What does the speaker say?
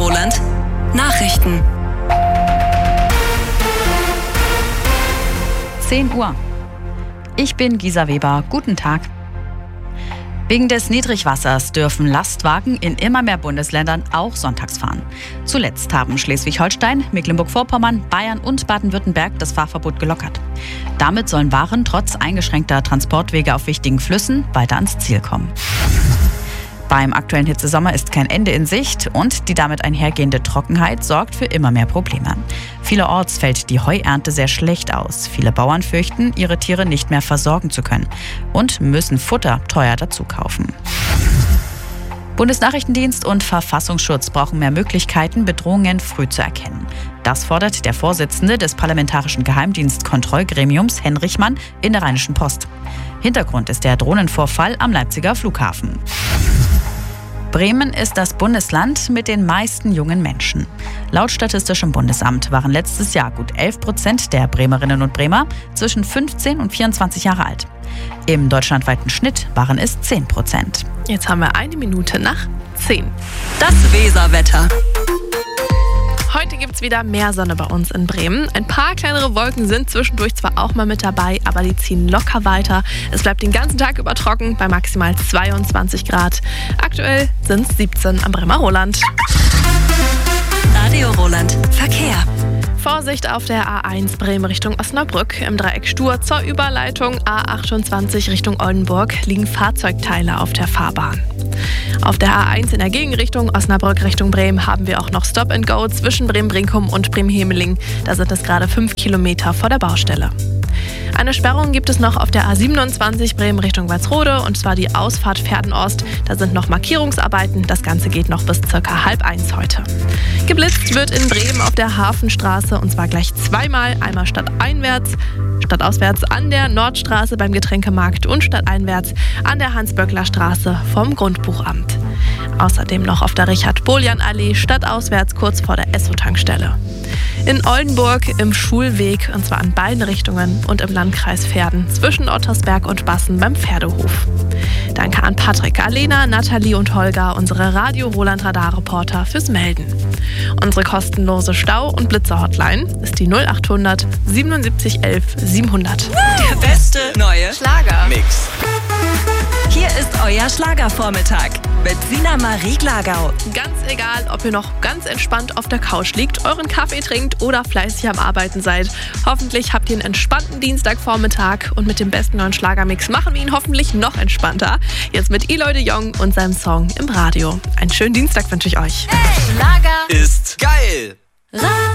Roland. Nachrichten. 10 Uhr. Ich bin Gisa Weber. Guten Tag. Wegen des Niedrigwassers dürfen Lastwagen in immer mehr Bundesländern auch sonntags fahren. Zuletzt haben Schleswig-Holstein, Mecklenburg-Vorpommern, Bayern und Baden-Württemberg das Fahrverbot gelockert. Damit sollen Waren trotz eingeschränkter Transportwege auf wichtigen Flüssen weiter ans Ziel kommen. Beim aktuellen Hitzesommer ist kein Ende in Sicht und die damit einhergehende Trockenheit sorgt für immer mehr Probleme. Vielerorts fällt die Heuernte sehr schlecht aus. Viele Bauern fürchten, ihre Tiere nicht mehr versorgen zu können und müssen Futter teuer dazu kaufen. Bundesnachrichtendienst und Verfassungsschutz brauchen mehr Möglichkeiten, Bedrohungen früh zu erkennen. Das fordert der Vorsitzende des Parlamentarischen Geheimdienstkontrollgremiums, Henrich Mann, in der Rheinischen Post. Hintergrund ist der Drohnenvorfall am Leipziger Flughafen. Bremen ist das Bundesland mit den meisten jungen Menschen. Laut Statistischem Bundesamt waren letztes Jahr gut 11% der Bremerinnen und Bremer zwischen 15 und 24 Jahre alt. Im deutschlandweiten Schnitt waren es 10%. Jetzt haben wir 1 Minute nach 10. Das Weserwetter. Heute gibt es wieder mehr Sonne bei uns in Bremen. Ein paar kleinere Wolken sind zwischendurch zwar auch mal mit dabei, aber die ziehen locker weiter. Es bleibt den ganzen Tag über trocken bei maximal 22 Grad. Aktuell sind es 17 am Bremer Roland. Radio Roland. Verkehr. Vorsicht auf der A1 Bremen Richtung Osnabrück. Im Dreieck Stur zur Überleitung A28 Richtung Oldenburg liegen Fahrzeugteile auf der Fahrbahn. Auf der A1 in der Gegenrichtung Osnabrück Richtung Bremen haben wir auch noch Stop and Go zwischen Bremen-Brinkum und Bremen-Hemeling. Da sind es gerade 5 Kilometer vor der Baustelle. Eine Sperrung gibt es noch auf der A27 Bremen Richtung Walsrode, und zwar die Ausfahrt Pferden-Ost. Da sind noch Markierungsarbeiten. Das Ganze geht noch bis ca. 12:30 heute. Geblitzt wird in Bremen auf der Hafenstraße, und zwar gleich zweimal. Einmal stadtauswärts an der Nordstraße beim Getränkemarkt und stadteinwärts an der Hans-Böckler-Straße vom Grundbuchamt. Außerdem noch auf der Richard-Boljan-Allee stadtauswärts kurz vor der Esso-Tankstelle. In Oldenburg im Schulweg, und zwar an beiden Richtungen, und im Landkreis Verden zwischen Ottersberg und Bassen beim Pferdehof. Danke an Patrick, Alena, Nathalie und Holger, unsere Radio Roland Radar-Reporter, fürs Melden. Unsere kostenlose Stau- und Blitzer-Hotline ist die 0800 77 11 700. Der beste neue Schlager-Mix. Hier ist euer Schlagervormittag mit Sina Marie Glagau. Ganz egal, ob ihr noch ganz entspannt auf der Couch liegt, euren Kaffee trinkt oder fleißig am Arbeiten seid. Hoffentlich habt ihr einen entspannten Dienstagvormittag, und mit dem besten neuen Schlagermix machen wir ihn hoffentlich noch entspannter. Jetzt mit Eloy de Jong und seinem Song im Radio. Einen schönen Dienstag wünsche ich euch. Hey, Schlager ist geil.